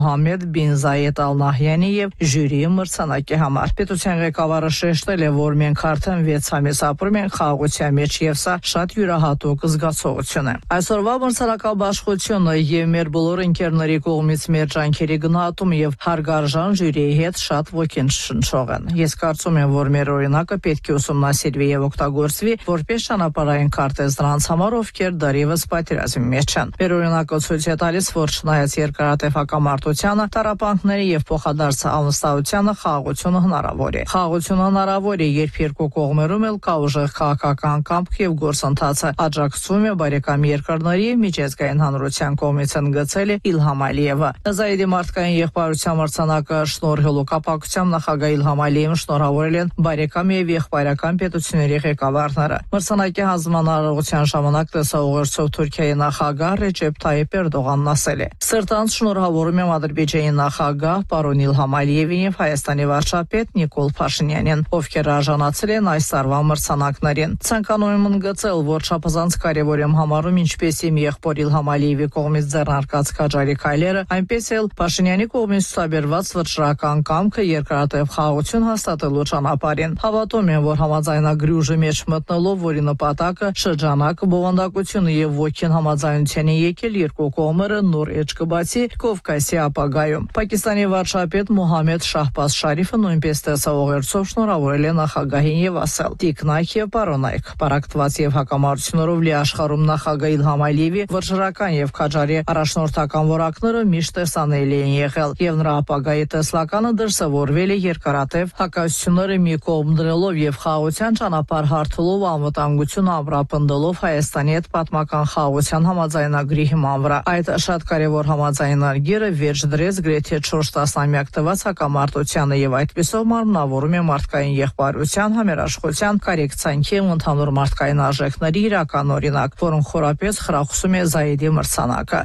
Մոհամեդ բին Զայեդ Ալ-Նահյանի եւ ժյուրիի մրցանակի համար։ Պետության ղեկավարը շեշտել է, որ մենք արդեն 6 ամիս ապրում ենք խաղաղության մեջ եւ սա շատ յուրահատուկ զգացողություն է։ Այսօրվա մրցանակաբաշխությունը եւ մեր բոլոր ընկերների կողմից մեր ջանքերի գնահատում եւ հարգարժան ժյուրիի հետ շատ ոգեշնչող են։ Ես կարծում եմ, որ մեր օրինակը պետք է ուսումնասիրվի եւ օգտագործվի որպես ճանապարհային քարտեզ նրանց համար, ովքեր դեռևս պատերազմի մեջ են։ Մեր օրինակը ցույց է տալիս, որ չնայած երկարատև հակամարտությանը, տառապանքների եւ փոխադարձ անվստահությանը խաղաղությունը հնարավոր է։ Խաղաղությունը հնարավոր է, երբ երկու կողմերում էլ կա ուժեղ քաղաքական կամք եւ գործընթացը աջակցում է բարեկամ երկրների միջազգային հանրության կողմից ընդգծել է Իլհամ Ալիևը։ Զայդի մարդկային եղբայրության մրցանակը շնորհելու կապակցությամբ նախագահ Իլհամ Ալիևին շնորհավորել են բարեկամ եւ եղբայրական պետությունների ղեկավարները։ Մրցանակի հանձնման արարողության ժամանակ տեսաուղերձով Թուրքիայի նախագահ Ռեջեփ Թայիփ Էրդողանն ասել է. «Սրտանց շնորհավորում եմ Ադրբեջանի նախագահ պարոն Իլհամ Ալիևին եւ Հայաստանի վարչապետ Նիկոլ Փաշինյանին, ովքեր արժանացել են այս տարվա մրցանակներին։ Ցանկանում եմ ընդգծել, որ չափազանց կարևոր եմ համարում ինչպես իմ եղբոր Իլհամ Ալիևի կողմից ձեռնարկած քաջարի քայլերը, այնպես էլ Փաշինյանի կողմից ցուցաբերված վճռական կամքը երկարատև խաղաղություն հաստատելու ճանապարհին։ Հավատում եմ, որ համաձայնագրի ուժի մեջ մտնելով, որի նպատակը շրջանակ, բովանդակությունը եւ ոգին համաձայնության է եկել, երկու կողմերը նոր էջ կբացի Կովկասի ապագայում։ Պակիստանի վարչապետ Մոհամեդ Շահբազ Շարիֆը նույնպես տեսաուղերձով շնորհավորել է նախագահին եւ ասել. «Տիկնայք եւ պարոնայք, պարակտված եւ հակամարտություններով լի աշխարհում նախագահ Իլհամ Ալիևի վճռական եւ քաջարի առաջնորդական որակները միշտ տեսանելի են եղել եւ նրա ապագայի տեսլականը դրսևորվել է երկարատև հակասությունները մի կողմ դնելով եւ խաղաղության ճանապարհ հարթելով անվտանգություն ամրապնդելով Հայաստանի հետ պատմական խաղաղության համաձայնագրի հիման վրա։ Այդ շատ կարևոր համաձայնագիրը վերջ դրեց գրեթե 4 տասնամյակ տված հակամարտությանը եւ այդպիսով մարմնավորում է մարդկային եղբայրության, համերաշխության, կարեկցանքի ու ընդհանուր մարդկային արժեքների իրական օրինակ, որոնք խորապես խրախուսում է Զայդի մրցանակը»։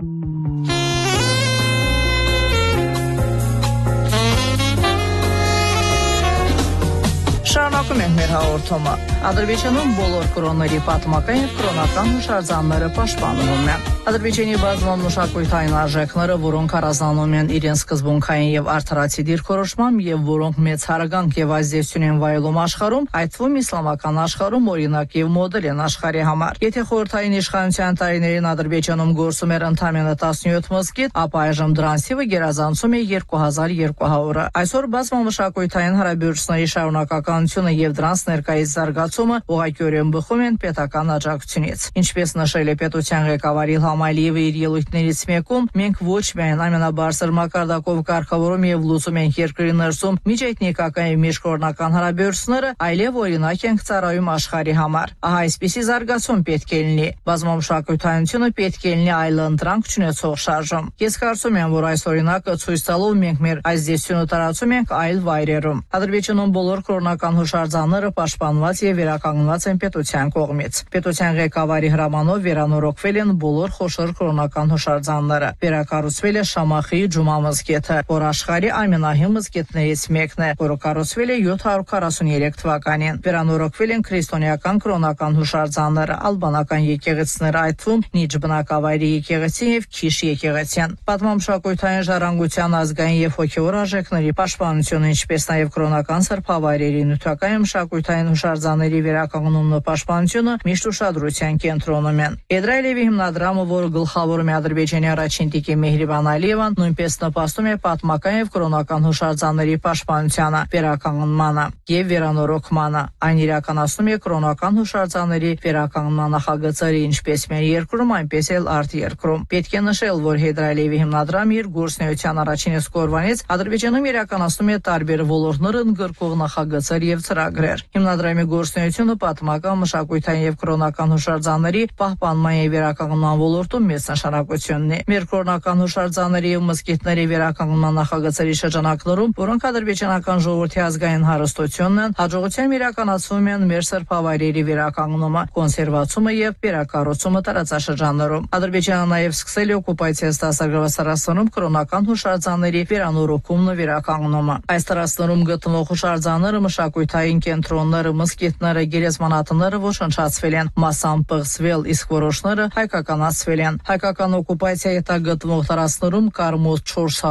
Շարունակում ենք մեր հաղորդումը։ Ադրբեջանում բոլոր կրոնների պատմական եւ կրոնական հուշարձանները պաշտպանվում են։ Ադրբեջանի բազմաթիվ մշակութային արժեքները, որոնք առանձնանում են իրենց սկզբունքային եւ արդարացի դիրքորոշմամբ եւ որոնք մեծ հարգանք եւ ազդեցություն են վայելում աշխարհում, այդ թվում իսլամական աշխարհում օրինակ եւ մոդել են աշխարհի համար։ Եթե խորհրդային իշխանության տարիներին Ադրբեջանում գործում էր ընդամենը 17 մզկիթ, ապա այժմ դրանց թիվը գերազանցում է 2200-ը։ Այսօր բազմաթիվ մշակութային հարաբերությունների շարունակականությունը եւ դրանց ներկայիս զարգացումը ուղղակիորեն բխում են պետական աջակցությունից։ Ինչպես նշել է պետության ղեկավար Իլհամ Ալիևը իր ելույթներից մեկում, մենք ոչ միայն ամենաբարձր մակարդակով կարգավորում եւ լուծում ենք երկրի ներսում միջէթնիկական եւ միջկրոնական հարաբերությունները, այլև օրինակ ենք ծառայում աշխարհի համար։ Ահա այսպիսի զարգացում պետք է լինի։ Բազմամշակութայնությունը պետք է լինի այլընտրանք չունեցող շարժում։ Ես կարծում եմ, որ այս օրինակը ցույց տալով մենք մեր ազդեցությունը տարածում ենք այլ վայրերում։ Ադրբեջանում բոլոր կրոնական հուշարձանները պաշտպանված եւ վերականգնված են պետության կողմից։ Պետության ղեկավարի հրամանով վերանորոգվել են բոլոր խոշոր կրոնական հուշարձանները։ Վերակառուցվել է Շամախի Ջումա մզկիթը, որ աշխարհի ամենահին մզկիթներից մեկն է, որը կառուցվել է 743 թվականին։ Վերանորոգվել են քրիստոնեական կրոնական հուշարձանները, ալբանական եկեղեցիները, այդ թվում Նիջ բնակավայրի եկեղեցին եւ Քիշ եկեղեցին։ Պատմամշակութային ժառանգության ազգային եւ հոգեվոր արժեքների պաշտպանությունը, ինչպես նաեւ կրոնական սրբավայրերի նյութական մշակութային հուշարձանների վերականգնումն ու պաշտպանությունը միշտ ուշադրության կենտրոնում են։ Էդրայելևի հիմնադրամը, որը գլխավորում է Ադրբեջանի առաջին տիկին Մեհրիբան Ալիևան, նույնպես նպաստում է պատմական եւ կրոնական հուշարձանների պաշտպանությանը, վերականգնմանը եւ վերանորոգմանը։ Այն իրականացնում է կրոնական հուշարձանների վերականգնման նախագծերը ինչպես մեր երկրում, այնպես էլ արտերկրում։ Պետք է նշել, որ Էդրայելևի հիմնադրամը իր գործունեության առաջին իսկ օրվանից Ադրբեջանում իրականացնում է տարբեր ոլորտներ ընդգրկող նախագծեր եւ ծրագրեր։ Հիմնադրամի գործունեությունը պատմական, մշակութային եւ կրոնական հուշարձանների պահպանման եւ վերականգնման ոլորտում մեծ նշանակություն ունի։ Մեր կրոնական հուշարձանների եւ մզկիթների վերականգնման նախագծերի շրջանակներում, որոնք ադրբեջանական ժողովրդի ազգային հարստությունն են, հաջողությամբ իրականացվում են մեր սրբավայրերի վերականգնումը, կոնսերվացումը եւ վերակառուցումը տարածաշրջաններում։ Ադրբեջանը նաեւ սկսել է օկուպացիայից դասագրված տարածքներում կրոնական հուշարձանների վերանորոգումն ու վերականգնումը։ Այս տարածքներում գտնվող հուշարձանները մշակութային կենտրոններ շուկաները, մզկիթները, գերեզմանատները ոչնչացվել են, մասամբ պղծվել, իսկ որոշները հայկականացվել են։ Հայկական օկուպացիայի տակ գտնվող տարածքներում կար մոտ 400